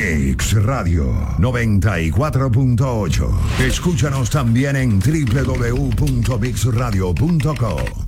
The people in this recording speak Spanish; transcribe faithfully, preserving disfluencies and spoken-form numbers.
Mix Radio noventa y cuatro punto ocho. Escúchanos también en doble u doble u doble u punto mix radio punto com.